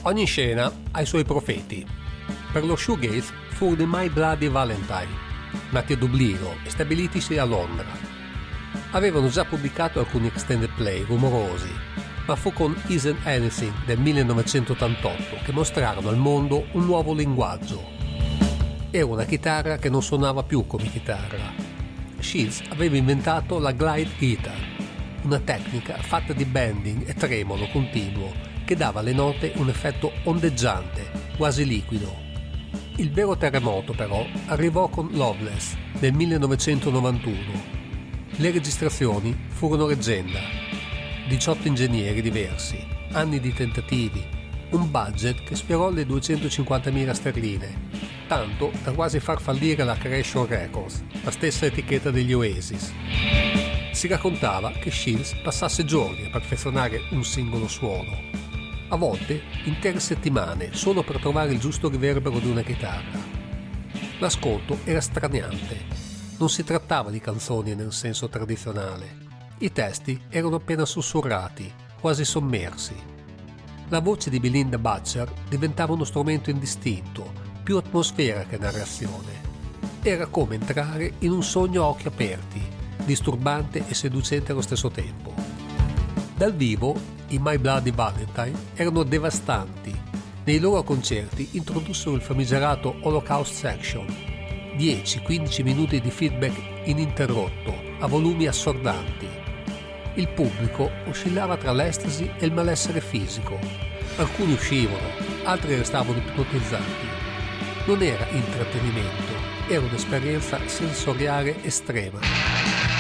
Ogni scena ha i suoi profeti. Per lo shoegaze furono i My Bloody Valentine, nati a Dublino e stabilitisi a Londra. Avevano già pubblicato alcuni extended play rumorosi, ma fu con Isn't Anything del 1988 che mostrarono al mondo un nuovo linguaggio. Era una chitarra che non suonava più come chitarra. Shields aveva inventato la glide guitar, una tecnica fatta di bending e tremolo continuo che dava alle note un effetto ondeggiante, quasi liquido. Il vero terremoto però arrivò con Loveless del 1991. Le registrazioni furono leggenda. 18 ingegneri diversi, anni di tentativi, un budget che sfiorò le 250.000 sterline, tanto da quasi far fallire la Creation Records, la stessa etichetta degli Oasis. Si raccontava che Shields passasse giorni a perfezionare un singolo suono, a volte intere settimane solo per trovare il giusto riverbero di una chitarra. L'ascolto era straniante, non si trattava di canzoni nel senso tradizionale, i testi erano appena sussurrati, quasi sommersi. La voce di Belinda Butcher diventava uno strumento indistinto, più atmosfera che narrazione. Era come entrare in un sogno a occhi aperti, disturbante e seducente allo stesso tempo. Dal vivo, i My Bloody Valentine erano devastanti. Nei loro concerti introdussero il famigerato Holocaust Section, 10-15 minuti di feedback ininterrotto, a volumi assordanti. Il pubblico oscillava tra l'estasi e il malessere fisico. Alcuni uscivano, altri restavano ipnotizzati. Non era intrattenimento, era un'esperienza sensoriale estrema.